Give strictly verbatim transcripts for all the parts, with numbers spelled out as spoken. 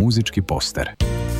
muzički poster.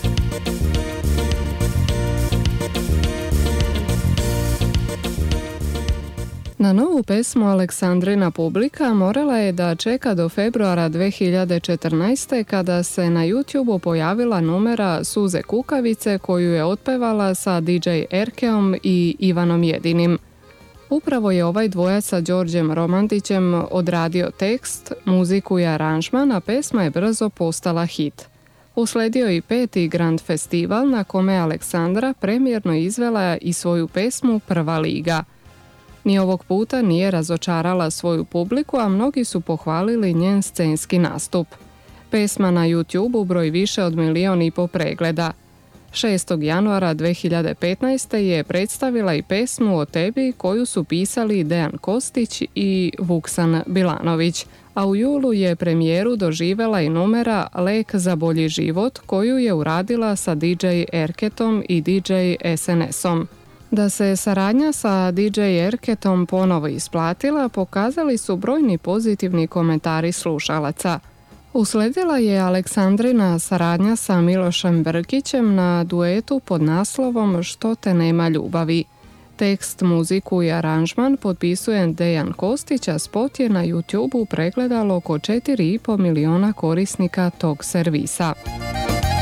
Na novu pesmu Aleksandrina publika morala je da čeka do februara dve hiljade četrnaeste. kada se na YouTubeu pojavila numera Suze kukavice koju je otpevala sa D J Erkeom i Ivanom Jedinim. Upravo je ovaj dvojac sa Đorđem Romantićem odradio tekst, muziku i aranžman, a pesma je brzo postala hit. Usledio i peti Grand Festival na kome Aleksandra premijerno izvela i svoju pesmu Prva liga. Ni ovog puta nije razočarala svoju publiku, a mnogi su pohvalili njen scenski nastup. Pesma na YouTubeu broji više od milion i po pregleda. šestog januara dve hiljade petnaeste. je predstavila i pesmu O tebi koju su pisali Dejan Kostić i Vuksan Bilanović, a u julu je premijeru doživela i numera Lek za bolji život koju je uradila sa D J Erketom i D J S N S-om. Da se saradnja sa D J Erketom ponovo isplatila, pokazali su brojni pozitivni komentari slušalaca. Usledila je Aleksandrina saradnja sa Milošem Brkićem na duetu pod naslovom Što te nema ljubavi. Tekst, muziku i aranžman potpisuje Dejan Kostić, a spot je na YouTubeu pregledalo oko četiri i po miliona korisnika tog servisa.